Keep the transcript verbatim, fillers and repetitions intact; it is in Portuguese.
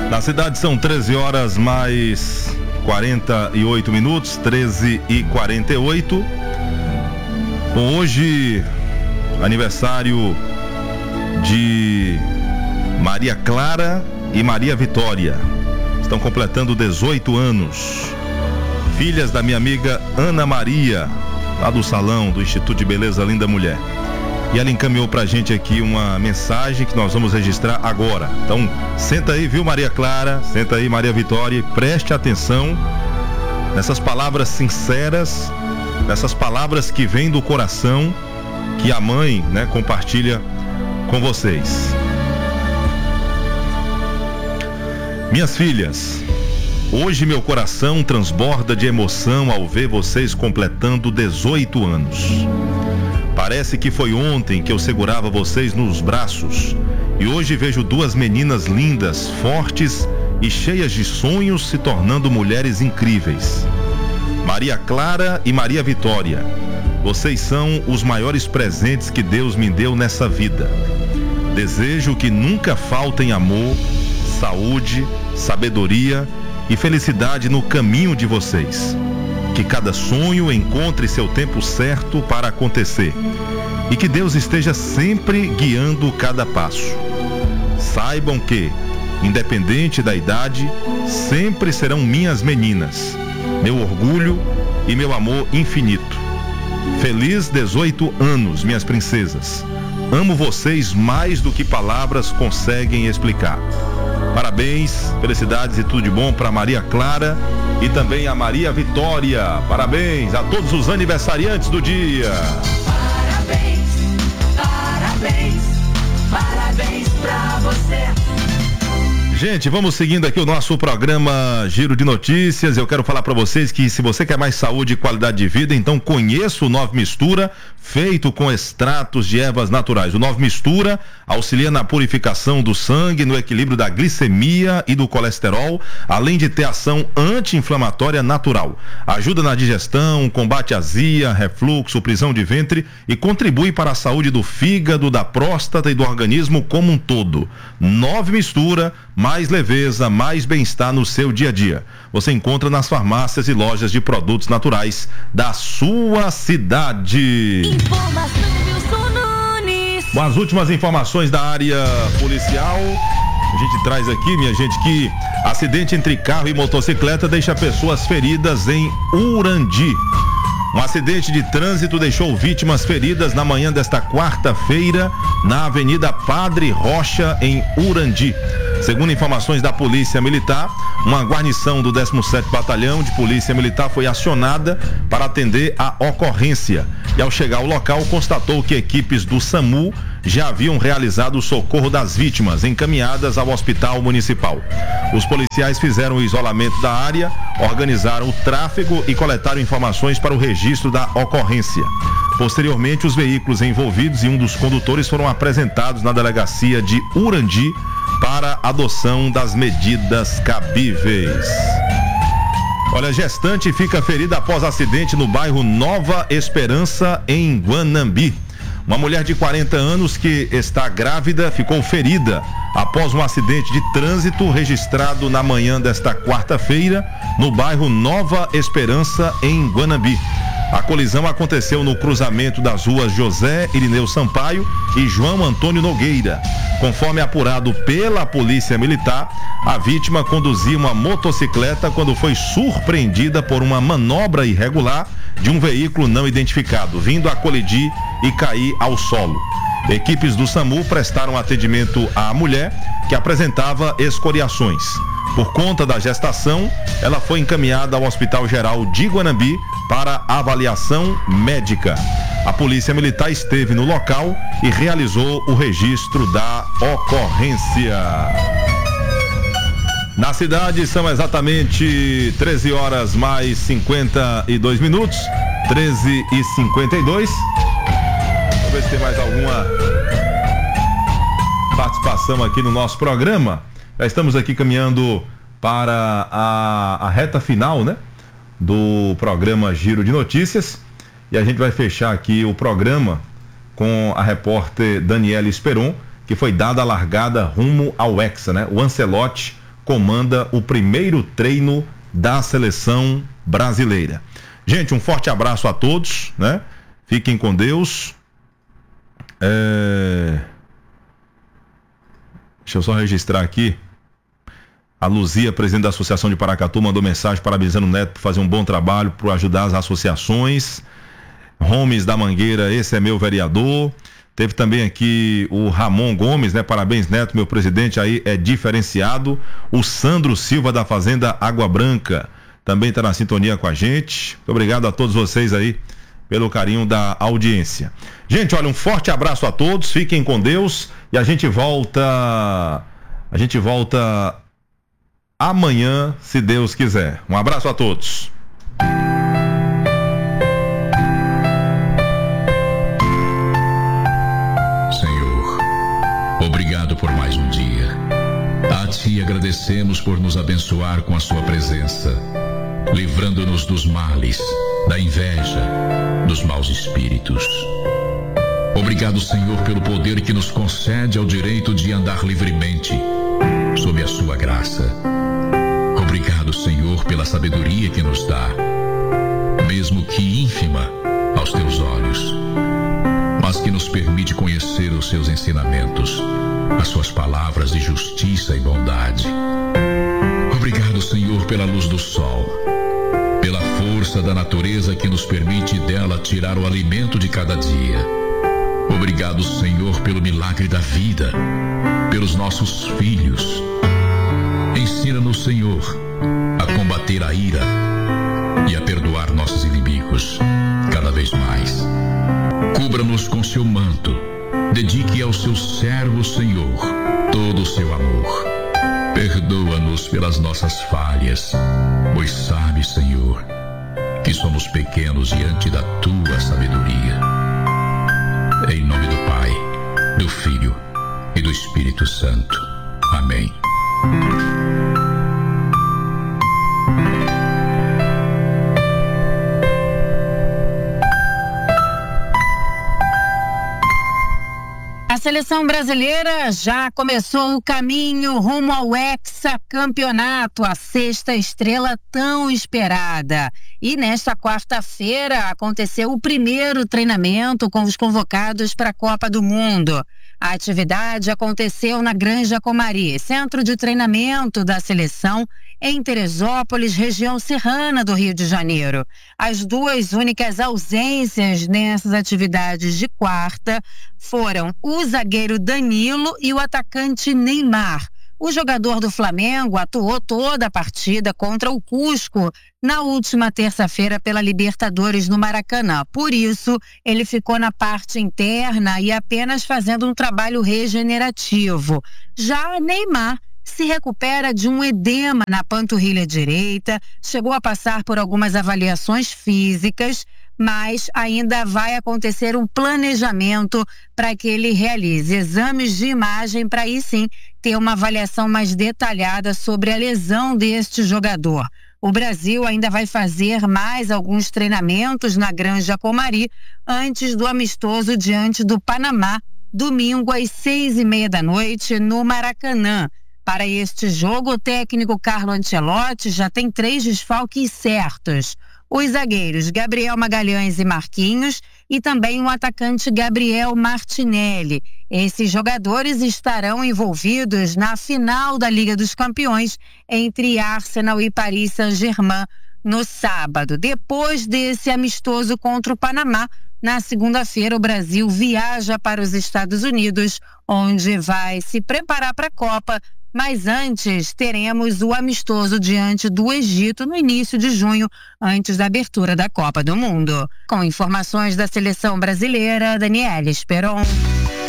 Na cidade são treze horas mais quarenta e oito minutos, treze e quarenta e oito. Bom, hoje, aniversário de Maria Clara e Maria Vitória. Estão completando dezoito anos. Filhas da minha amiga Ana Maria, lá do salão do Instituto de Beleza Linda Mulher. E ela encaminhou pra gente aqui uma mensagem que nós vamos registrar agora. Então, senta aí, viu, Maria Clara? Senta aí, Maria Vitória, e preste atenção nessas palavras sinceras, nessas palavras que vêm do coração, que a mãe, né, compartilha com vocês. Minhas filhas, hoje meu coração transborda de emoção ao ver vocês completando dezoito anos. Parece que foi ontem que eu segurava vocês nos braços e hoje vejo duas meninas lindas, fortes e cheias de sonhos se tornando mulheres incríveis. Maria Clara e Maria Vitória, vocês são os maiores presentes que Deus me deu nessa vida. Desejo que nunca faltem amor, saúde, sabedoria e felicidade no caminho de vocês. Que cada sonho encontre seu tempo certo para acontecer e que Deus esteja sempre guiando cada passo. Saibam que, independente da idade, sempre serão minhas meninas, meu orgulho e meu amor infinito. Feliz dezoito anos, minhas princesas. Amo vocês mais do que palavras conseguem explicar. Parabéns, felicidades e tudo de bom para Maria Clara e também a Maria Vitória. Parabéns a todos os aniversariantes do dia. Parabéns, parabéns, parabéns pra você. Gente, vamos seguindo aqui o nosso programa Giro de Notícias. Eu quero falar para vocês que se você quer mais saúde e qualidade de vida, então conheça o Nove Mistura, feito com extratos de ervas naturais. O Nove Mistura auxilia na purificação do sangue, no equilíbrio da glicemia e do colesterol, além de ter ação anti-inflamatória natural. Ajuda na digestão, combate azia, refluxo, prisão de ventre e contribui para a saúde do fígado, da próstata e do organismo como um todo. Nove Mistura, mais leveza, mais bem-estar no seu dia a dia. Você encontra nas farmácias e lojas de produtos naturais da sua cidade. Informação Wilson Nunes. Com as últimas informações da área policial, a gente traz aqui, minha gente, que acidente entre carro e motocicleta deixa pessoas feridas em Urandi. Um acidente de trânsito deixou vítimas feridas na manhã desta quarta-feira na Avenida Padre Rocha, em Urandi. Segundo informações da Polícia Militar, uma guarnição do décimo sétimo Batalhão de Polícia Militar foi acionada para atender a ocorrência. E ao chegar ao local, constatou que equipes do SAMU já haviam realizado o socorro das vítimas, encaminhadas ao Hospital Municipal. Os policiais fizeram o isolamento da área, organizaram o tráfego e coletaram informações para o registro da ocorrência. Posteriormente, os veículos envolvidos e um dos condutores foram apresentados na delegacia de Urandi para adoção das medidas cabíveis. Olha, gestante fica ferida após acidente no bairro Nova Esperança, em Guanambi. Uma mulher de quarenta anos que está grávida ficou ferida após um acidente de trânsito registrado na manhã desta quarta-feira no bairro Nova Esperança, em Guanambi. A colisão aconteceu no cruzamento das ruas José Irineu Sampaio e João Antônio Nogueira. Conforme apurado pela Polícia Militar, a vítima conduzia uma motocicleta quando foi surpreendida por uma manobra irregular de um veículo não identificado, vindo a colidir e cair ao solo. Equipes do SAMU prestaram atendimento à mulher, que apresentava escoriações. Por conta da gestação, ela foi encaminhada ao Hospital Geral de Guanambi para avaliação médica. A Polícia Militar esteve no local e realizou o registro da ocorrência. Na cidade são exatamente treze horas mais cinquenta e dois minutos, treze e cinquenta e dois. Vamos ver se tem mais alguma participação aqui no nosso programa. Já estamos aqui caminhando para a, a reta final, né, do programa Giro de Notícias, e a gente vai fechar aqui o programa com a repórter Daniela Esperon, que foi dada a largada rumo ao Hexa, né? O Ancelotti comanda o primeiro treino da seleção brasileira. Gente, um forte abraço a todos, né? Fiquem com Deus. É... Deixa eu só registrar aqui. A Luzia, presidente da Associação de Paracatu, mandou mensagem parabenizando o Neto por fazer um bom trabalho, por ajudar as associações. Holmes da Mangueira, esse é meu vereador. Teve também aqui o Ramon Gomes, né? Parabéns, Neto, meu presidente aí é diferenciado. O Sandro Silva da Fazenda Água Branca também está na sintonia com a gente. Muito obrigado a todos vocês aí pelo carinho da audiência. Gente, olha, um forte abraço a todos, fiquem com Deus e a gente volta, a gente volta amanhã, se Deus quiser. Um abraço a todos. Senhor, obrigado por mais um dia. A Ti agradecemos por nos abençoar com a Sua presença, livrando-nos dos males, da inveja, dos maus espíritos. Obrigado, Senhor, pelo poder que nos concede ao direito de andar livremente, sob a Sua graça. Obrigado, Senhor, pela sabedoria que nos dá, mesmo que ínfima aos Teus olhos, mas que nos permite conhecer os Seus ensinamentos, as Suas palavras de justiça e bondade. Obrigado, Senhor, pela luz do sol, pela força da natureza que nos permite dela tirar o alimento de cada dia. Obrigado, Senhor, pelo milagre da vida, pelos nossos filhos. Ensina-nos, Senhor, a combater a ira e a perdoar nossos inimigos cada vez mais. Cubra-nos com seu manto, dedique ao seu servo, Senhor, todo o seu amor. Perdoa-nos pelas nossas falhas, pois sabe, Senhor, que somos pequenos diante da Tua sabedoria. Em nome do Pai, do Filho e do Espírito Santo. Amém. A seleção brasileira já começou o caminho rumo ao hexacampeonato, a sexta estrela tão esperada. E nesta quarta-feira aconteceu o primeiro treinamento com os convocados para a Copa do Mundo. A atividade aconteceu na Granja Comari, centro de treinamento da seleção em Teresópolis, região serrana do Rio de Janeiro. As duas únicas ausências nessas atividades de quarta foram o zagueiro Danilo e o atacante Neymar. O jogador do Flamengo atuou toda a partida contra o Cusco na última terça-feira pela Libertadores no Maracanã. Por isso, ele ficou na parte interna e apenas fazendo um trabalho regenerativo. Já Neymar se recupera de um edema na panturrilha direita, chegou a passar por algumas avaliações físicas, mas ainda vai acontecer um planejamento para que ele realize exames de imagem para aí sim ter uma avaliação mais detalhada sobre a lesão deste jogador. O Brasil ainda vai fazer mais alguns treinamentos na Granja Comari antes do amistoso diante do Panamá, domingo às seis e meia da noite no Maracanã. Para este jogo, o técnico Carlo Ancelotti já tem três desfalques certos. Os zagueiros Gabriel Magalhães e Marquinhos e também o atacante Gabriel Martinelli. Esses jogadores estarão envolvidos na final da Liga dos Campeões entre Arsenal e Paris Saint-Germain no sábado. Depois desse amistoso contra o Panamá, na segunda-feira o Brasil viaja para os Estados Unidos, onde vai se preparar para a Copa. Mas antes, teremos o amistoso diante do Egito no início de junho, antes da abertura da Copa do Mundo. Com informações da seleção brasileira, Daniela Esperon.